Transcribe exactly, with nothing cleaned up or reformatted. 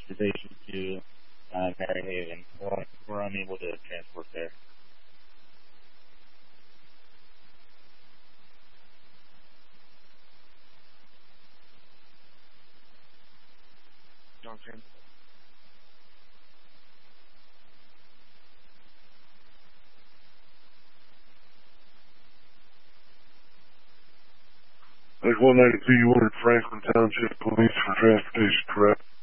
transportation to uh, Maryhaven. We're, we're unable to transport there. Junction. Like one ninety-two, you ordered Franklin Township Police for transportation, correct?